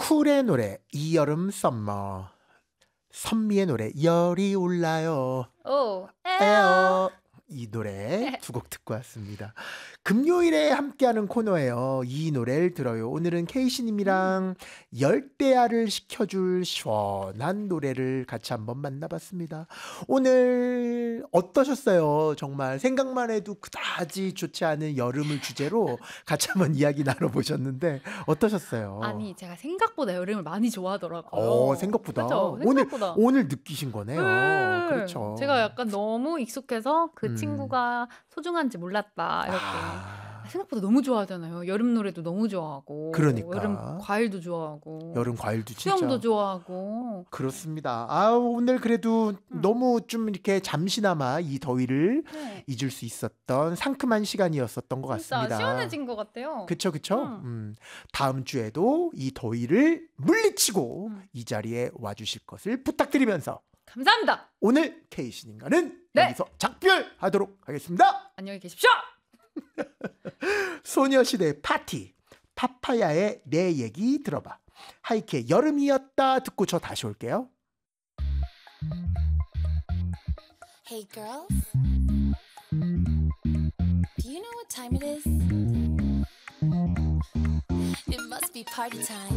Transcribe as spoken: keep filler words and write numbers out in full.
쿨의 노래 이 여름 썸머, 선미의 노래 열이 올라요. 오, 에어. 에어. 이 노래 두 곡 듣고 왔습니다. 금요일에 함께하는 코너예요. 이 노래를 들어요. 오늘은 케이씨님이랑 열대야를 식혀줄 시원한 노래를 같이 한번 만나봤습니다. 오늘 어떠셨어요? 정말 생각만 해도 그다지 좋지 않은 여름을 주제로 같이 한번 이야기 나눠보셨는데 어떠셨어요? 아니 제가 생각보다 여름을 많이 좋아하더라고요. 어, 생각보다. 그쵸? 오늘 생각보다. 오늘 느끼신 거네요. 네. 그렇죠. 제가 약간 너무 익숙해서 그 음. 친구가 소중한지 몰랐다 이렇게. 아, 생각보다 너무 좋아하잖아요. 여름 노래도 너무 좋아하고 그러니까. 여름 과일도 좋아하고 여름 과일도 진짜. 수영도 좋아하고. 그렇습니다. 아, 오늘 그래도 음. 너무 좀 이렇게 잠시나마 이 더위를 네. 잊을 수 있었던 상큼한 시간이었었던 것 진짜 같습니다. 시원해진 것 같아요. 그쵸, 그쵸? 음. 음, 다음 주에도 이 더위를 물리치고 음. 이 자리에 와주실 것을 부탁드리면서 감사합니다. 오늘 케이씨님과는 네. 여기서 작별하도록 하겠습니다. 안녕히 계십시오. 소녀시대 파티, 파파야의 내 얘기 들어봐. 하이키의 여름이었다 듣고 저 다시 올게요. Hey girls, do you know what time it is? It must be party time.